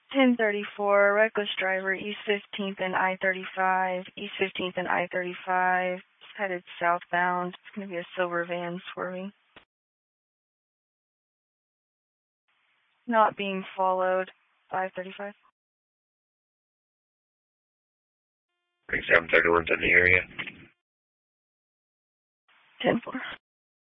1034, reckless driver, East 15th and I-35, East 15th and I-35, it's headed southbound. It's going to be a silver van swerving. Not being followed, 535. 3731's in the area. 10-4.